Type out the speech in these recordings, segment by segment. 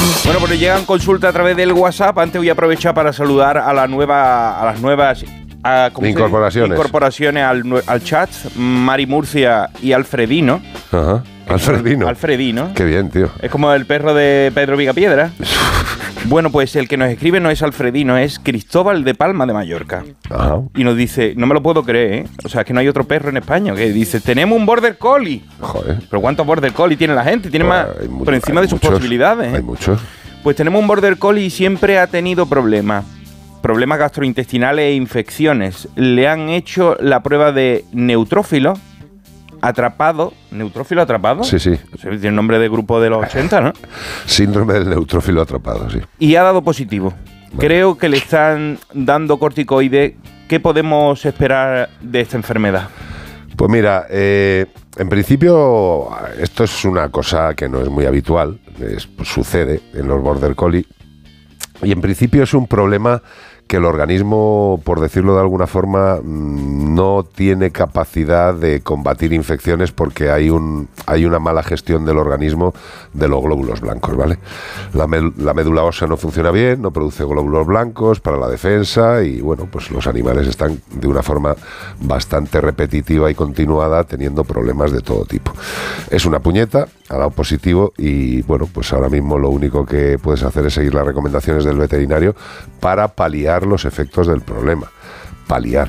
Bueno, pues llegan consultas a través del WhatsApp. Antes voy a aprovechar para saludar a las nuevas incorporaciones al chat. Mari Murcia y Alfredino. Ajá. Alfredino. Qué bien, tío. Es como el perro de Pedro Vigapiedra. Bueno, pues el que nos escribe no es Alfredino, es Cristóbal de Palma de Mallorca. Ajá. Y nos dice, no me lo puedo creer, ¿eh? O sea, es que no hay otro perro en España. Que dice, tenemos un Border Collie. Joder. ¿Pero cuántos Border Collie tiene la gente? Tiene más por encima de sus posibilidades, ¿eh? Hay muchos. Pues tenemos un Border Collie y siempre ha tenido problemas gastrointestinales e infecciones. Le han hecho la prueba de neutrófilo atrapado. ¿Neutrófilo atrapado? Sí, sí. Tiene nombre de grupo de los 80, ¿no? Síndrome del neutrófilo atrapado, sí. Y ha dado positivo. Bueno. Creo que le están dando corticoide. ¿Qué podemos esperar de esta enfermedad? Pues mira, en principio esto es una cosa que no es muy habitual, sucede en los Border Collie, y en principio es un problema que el organismo, por decirlo de alguna forma, no tiene capacidad de combatir infecciones porque hay una mala gestión del organismo de los glóbulos blancos, ¿vale? La médula ósea no funciona bien, no produce glóbulos blancos para la defensa y, bueno, pues los animales están de una forma bastante repetitiva y continuada teniendo problemas de todo tipo. Es una puñeta, ha dado positivo y, bueno, pues ahora mismo lo único que puedes hacer es seguir las recomendaciones del veterinario para paliar los efectos del problema. Paliar.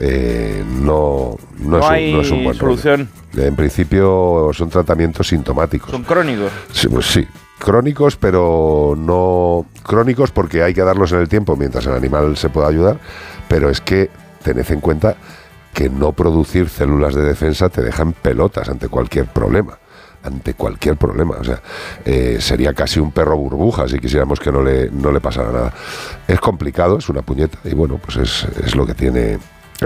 No es un buen solución. En principio son tratamientos sintomáticos. ¿Son crónicos? Sí, pues sí. Crónicos, pero no crónicos porque hay que darlos en el tiempo mientras el animal se pueda ayudar, pero es que tened en cuenta que no producir células de defensa te deja en pelotas ante cualquier problema. O sea, sería casi un perro burbuja si quisiéramos que no le pasara nada. Es complicado, es una puñeta y bueno, pues es lo que tiene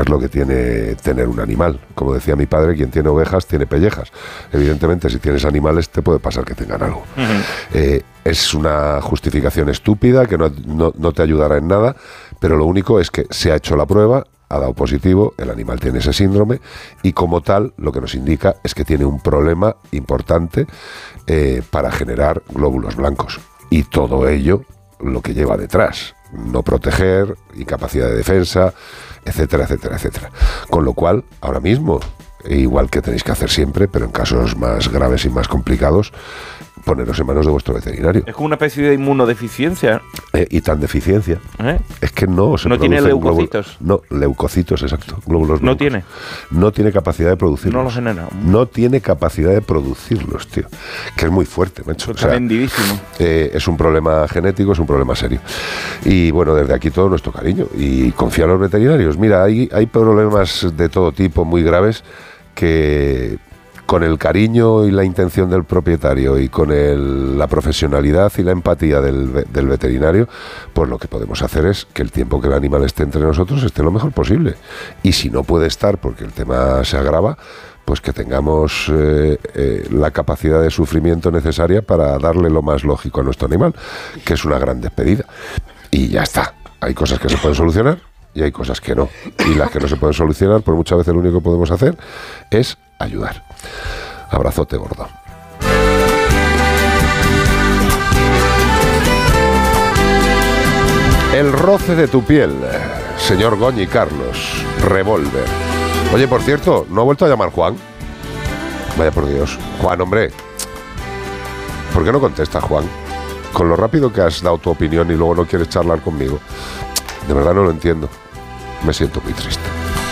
tener un animal. Como decía mi padre, quien tiene ovejas tiene pellejas. Evidentemente, si tienes animales te puede pasar que tengan algo. Uh-huh. Es una justificación estúpida que no te ayudará en nada, pero lo único es que se ha hecho la prueba, ha dado positivo, el animal tiene ese síndrome y como tal lo que nos indica es que tiene un problema importante para generar glóbulos blancos y todo ello lo que lleva detrás, no proteger, incapacidad de defensa, etcétera, etcétera, etcétera. Con lo cual, ahora mismo, igual que tenéis que hacer siempre, pero en casos más graves y más complicados, poneros en manos de vuestro veterinario. Es como una especie de inmunodeficiencia. Y tan deficiencia. Es que no se ¿No tiene leucocitos? No, leucocitos, exacto. Glóbulos blancos. ¿No tiene? No tiene capacidad de producirlos. No los genera. No tiene capacidad de producirlos, tío. Que es muy fuerte, macho. Está vendidísimo. Es un problema genético, es un problema serio. Y bueno, desde aquí todo nuestro cariño. Y confía en los veterinarios. Mira, hay problemas de todo tipo muy graves que con el cariño y la intención del propietario y con la profesionalidad y la empatía del veterinario, pues lo que podemos hacer es que el tiempo que el animal esté entre nosotros esté lo mejor posible. Y si no puede estar porque el tema se agrava, pues que tengamos la capacidad de sufrimiento necesaria para darle lo más lógico a nuestro animal, que es una gran despedida. Y ya está. Hay cosas que se pueden solucionar y hay cosas que no. Y las que no se pueden solucionar, pues muchas veces lo único que podemos hacer es ayudar. Abrazote gordo. El roce de tu piel, señor Goñi Carlos, revólver. Oye, por cierto, ¿no ha vuelto a llamar Juan? Vaya por Dios. Juan, hombre, ¿por qué no contestas, Juan? Con lo rápido que has dado tu opinión y luego no quieres charlar conmigo. De verdad no lo entiendo. Me siento muy triste.